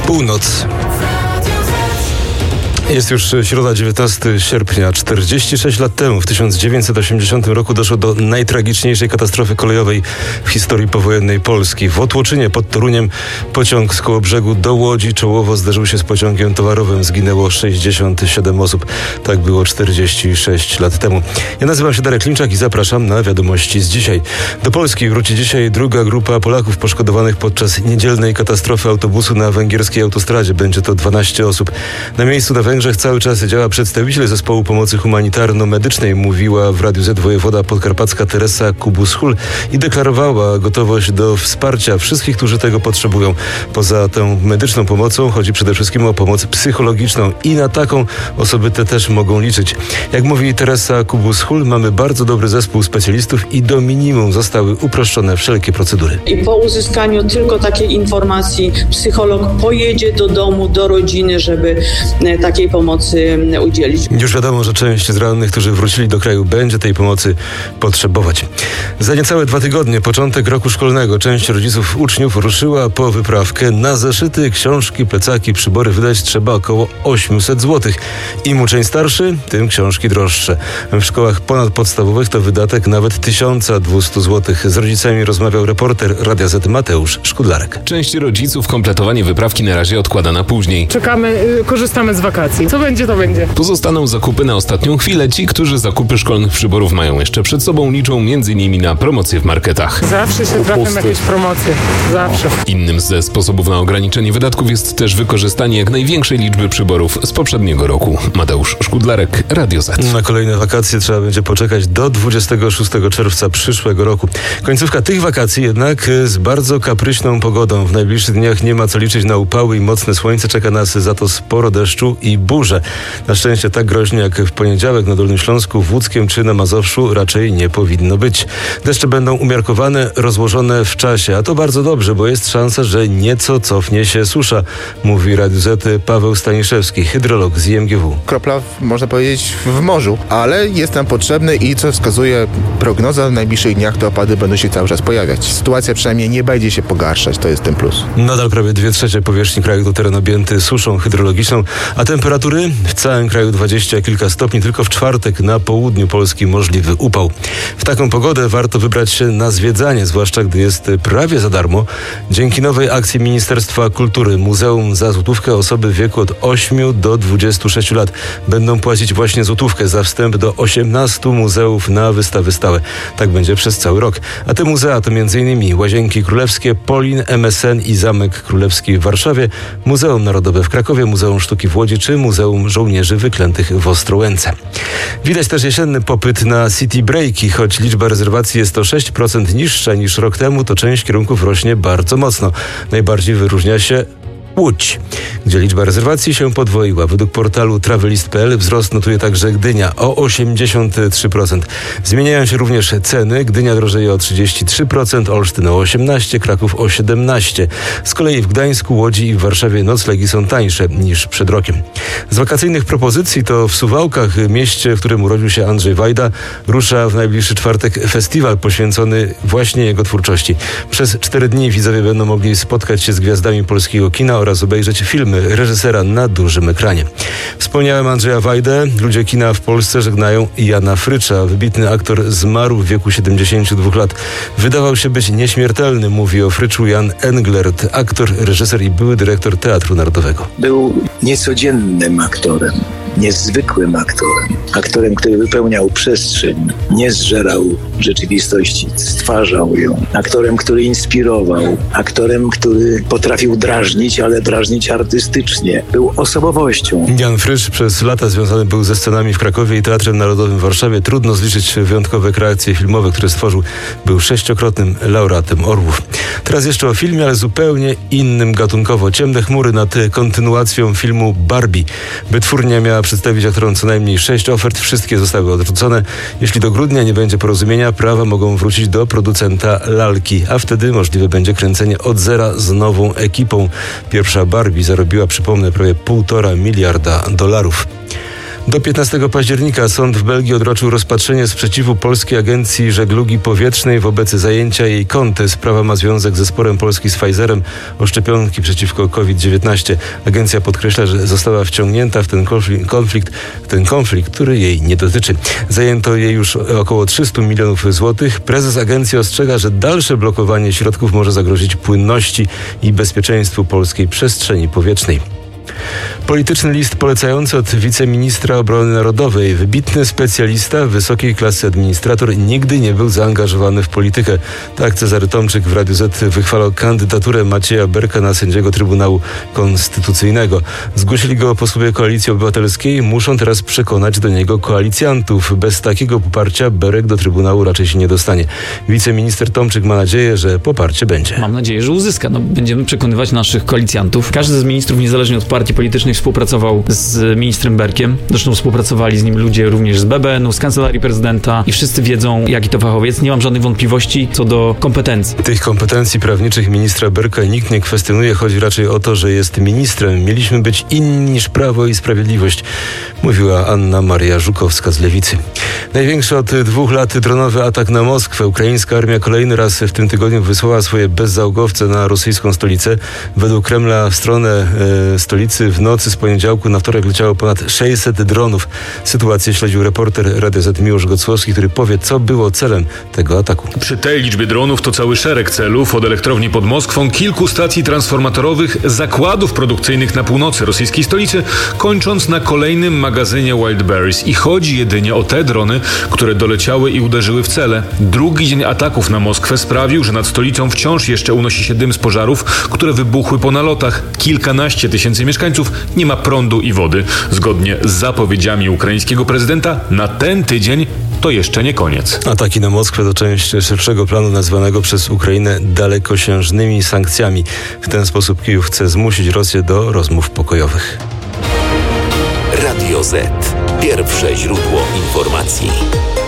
Północ. Jest już środa, 19 sierpnia. 46 lat temu, w 1980 roku, doszło do najtragiczniejszej katastrofy kolejowej w historii powojennej Polski. W Otłoczynie pod Toruniem pociąg z Kołobrzegu do Łodzi czołowo zderzył się z pociągiem towarowym. Zginęło 67 osób. Tak było 46 lat temu. Ja nazywam się Darek Klimczak i zapraszam na wiadomości z dzisiaj. Do Polski wróci dzisiaj druga grupa Polaków poszkodowanych podczas niedzielnej katastrofy autobusu na węgierskiej autostradzie. Będzie to 12 osób. Na miejscu na Węgrzech cały czas działa przedstawiciel Zespołu Pomocy Humanitarno-Medycznej, mówiła w Radiu Z wojewoda podkarpacka Teresa Kubuschul i deklarowała gotowość do wsparcia wszystkich, którzy tego potrzebują. Poza tą medyczną pomocą chodzi przede wszystkim o pomoc psychologiczną i na taką osoby te też mogą liczyć. Jak mówi Teresa Kubuschul, mamy bardzo dobry zespół specjalistów i do minimum zostały uproszczone wszelkie procedury. I po uzyskaniu tylko takiej informacji psycholog pojedzie do domu, do rodziny, żeby takiej pomocy udzielić. Już wiadomo, że część z rannych, którzy wrócili do kraju, będzie tej pomocy potrzebować. Za niecałe 2 tygodnie, początek roku szkolnego, część rodziców uczniów ruszyła po wyprawkę. Na zeszyty, książki, plecaki, przybory wydać trzeba około 800 zł. Im uczeń starszy, tym książki droższe. W szkołach ponadpodstawowych to wydatek nawet 1200 zł. Z rodzicami rozmawiał reporter Radia Z Mateusz Szkudlarek. Część rodziców kompletowanie wyprawki na razie odkłada na później. Czekamy, korzystamy z wakacji. Co będzie, to będzie. Pozostaną zakupy na ostatnią chwilę. Ci, którzy zakupy szkolnych przyborów mają jeszcze przed sobą, liczą m.in. na promocje w marketach. Zawsze się trafią jakieś promocje. Zawsze. Innym ze sposobów na ograniczenie wydatków jest też wykorzystanie jak największej liczby przyborów z poprzedniego roku. Mateusz Szkudlarek, Radio Z. Na kolejne wakacje trzeba będzie poczekać do 26 czerwca przyszłego roku. Końcówka tych wakacji jednak z bardzo kapryśną pogodą. W najbliższych dniach nie ma co liczyć na upały i mocne słońce. Czeka nas za to sporo deszczu i burze. Na szczęście tak groźnie jak w poniedziałek na Dolnym Śląsku, w Łódzkiem czy na Mazowszu raczej nie powinno być. Deszcze będą umiarkowane, rozłożone w czasie, a to bardzo dobrze, bo jest szansa, że nieco cofnie się susza, mówi Radiu Z Paweł Staniszewski, hydrolog z IMGW. Kropla, można powiedzieć, w morzu, ale jest nam potrzebny i co wskazuje prognoza, w najbliższych dniach te opady będą się cały czas pojawiać. Sytuacja przynajmniej nie będzie się pogarszać, to jest ten plus. Nadal prawie 2/3 powierzchni kraju to teren objęty suszą hydrologiczną, a temperatury w całym kraju 20 kilka stopni. Tylko w czwartek na południu Polski możliwy upał. W taką pogodę warto wybrać się na zwiedzanie, zwłaszcza gdy jest prawie za darmo. Dzięki nowej akcji Ministerstwa Kultury Muzeum za złotówkę osoby w wieku od 8 do 26 lat będą płacić właśnie złotówkę za wstęp do 18 muzeów na wystawy stałe. Tak będzie przez cały rok. A te muzea to m.in. Łazienki Królewskie, Polin, MSN i Zamek Królewski w Warszawie, Muzeum Narodowe w Krakowie, Muzeum Sztuki w Łodzi czy Muzeum Żołnierzy Wyklętych w Ostrołęce. Widać też jesienny popyt na city breaki. Choć liczba rezerwacji jest o 6% niższa niż rok temu, to część kierunków rośnie bardzo mocno. Najbardziej wyróżnia się Łódź, gdzie liczba rezerwacji się podwoiła. Według portalu travelist.pl wzrost notuje także Gdynia o 83%. Zmieniają się również ceny. Gdynia drożeje o 33%, Olsztyn o 18%, Kraków o 17%. Z kolei w Gdańsku, Łodzi i w Warszawie noclegi są tańsze niż przed rokiem. Z wakacyjnych propozycji to w Suwałkach, mieście, w którym urodził się Andrzej Wajda, rusza w najbliższy czwartek festiwal poświęcony właśnie jego twórczości. Przez 4 dni widzowie będą mogli spotkać się z gwiazdami polskiego kina oraz obejrzeć filmy reżysera na dużym ekranie. Wspomniałem Andrzeja Wajdę. Ludzie kina w Polsce żegnają Jana Frycza. Wybitny aktor zmarł w wieku 72 lat. Wydawał się być nieśmiertelny, mówi o Fryczu Jan Englert, aktor, reżyser i były dyrektor Teatru Narodowego. Był niecodziennym aktorem, niezwykłym aktorem, który wypełniał przestrzeń, nie zżerał rzeczywistości, stwarzał ją, aktorem, który inspirował, aktorem, który potrafił drażnić, ale drażnić artystycznie. Był osobowością. Jan Frycz przez lata związany był ze scenami w Krakowie i Teatrem Narodowym w Warszawie. Trudno zliczyć wyjątkowe kreacje filmowe, które stworzył. Był 6-krotnym laureatem Orłów. Teraz jeszcze o filmie, ale zupełnie innym gatunkowo. Ciemne chmury nad kontynuacją filmu Barbie. Wytwórnia miała przedstawić aktorom co najmniej 6 ofert. Wszystkie zostały odrzucone. Jeśli do grudnia nie będzie porozumienia, prawa mogą wrócić do producenta lalki, a wtedy możliwe będzie kręcenie od zera z nową ekipą. Pierwsza Barbie zarobiła, przypomnę, prawie $1,5 miliarda. Do 15 października sąd w Belgii odroczył rozpatrzenie sprzeciwu Polskiej Agencji Żeglugi Powietrznej wobec zajęcia jej konty. Sprawa ma związek ze sporem Polski z Pfizerem o szczepionki przeciwko COVID-19. Agencja podkreśla, że została wciągnięta w ten konflikt, który jej nie dotyczy. Zajęto jej już około 300 milionów złotych. Prezes agencji ostrzega, że dalsze blokowanie środków może zagrozić płynności i bezpieczeństwu polskiej przestrzeni powietrznej. Polityczny list polecający od wiceministra obrony narodowej. Wybitny specjalista, wysokiej klasy administrator, nigdy nie był zaangażowany w politykę. Tak Cezary Tomczyk w Radiu Z wychwalał kandydaturę Macieja Berka na sędziego Trybunału Konstytucyjnego. Zgłosili go posłowie Koalicji Obywatelskiej, muszą teraz przekonać do niego koalicjantów. Bez takiego poparcia Berek do Trybunału raczej się nie dostanie. Wiceminister Tomczyk ma nadzieję, że poparcie będzie. Mam nadzieję, że uzyska. Będziemy przekonywać naszych koalicjantów. Każdy z ministrów, niezależnie od partii politycznej, współpracował z ministrem Berkiem. Zresztą współpracowali z nim ludzie również z BBN-u, z Kancelarii Prezydenta i wszyscy wiedzą, jaki to fachowiec. Nie mam żadnych wątpliwości co do kompetencji. Tych kompetencji prawniczych ministra Berka nikt nie kwestionuje. Chodzi raczej o to, że jest ministrem. Mieliśmy być inni niż Prawo i Sprawiedliwość, mówiła Anna Maria Żukowska z Lewicy. Największy od 2 lat dronowy atak na Moskwę. Ukraińska armia kolejny raz w tym tygodniu wysłała swoje bezzałogowce na rosyjską stolicę. Według Kremla w stronę stolicy w nocy z poniedziałku na wtorek leciało ponad 600 dronów. Sytuację śledził reporter Radia Z Miłosz Gocłowski, który powie, co było celem tego ataku. Przy tej liczbie dronów to cały szereg celów, od elektrowni pod Moskwą, kilku stacji transformatorowych, zakładów produkcyjnych na północy rosyjskiej stolicy, kończąc na kolejnym magazynie Wildberries. I chodzi jedynie o te drony, które doleciały i uderzyły w cele. Drugi dzień ataków na Moskwę sprawił, że nad stolicą wciąż jeszcze unosi się dym z pożarów, które wybuchły po nalotach. Kilkanaście tysięcy mieszkańców nie ma prądu i wody. Zgodnie z zapowiedziami ukraińskiego prezydenta, na ten tydzień to jeszcze nie koniec. Ataki na Moskwę to część szerszego planu nazwanego przez Ukrainę dalekosiężnymi sankcjami. W ten sposób Kijów chce zmusić Rosję do rozmów pokojowych. Radio Z. Pierwsze źródło informacji.